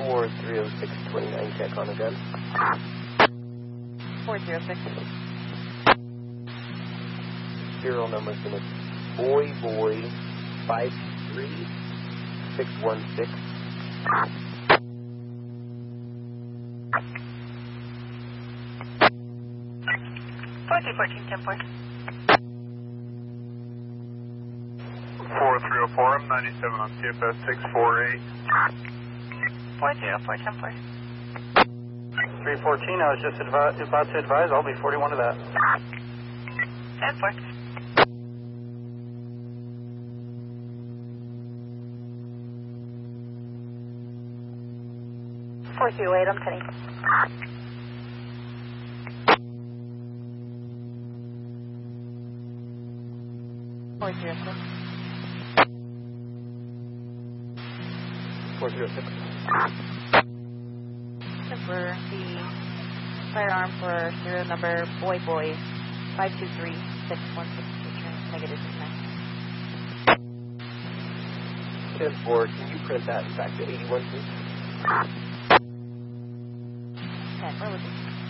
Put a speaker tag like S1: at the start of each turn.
S1: 4030629, check on the gun.
S2: 406.
S1: Serial number is going to Boy 53616.
S2: 1410 4.
S3: 4304, I'm 97 on CFS 648.
S2: 40410 4.
S4: 314, I was just about to advise, I'll be 41 to that.
S2: 10 4. I'm Penny. Four zero six.
S1: 406.
S2: For the firearm for serial number Boy 523-616, return negative 9.
S1: 10-4, can you print that back to 81, please?
S2: 10, where was it?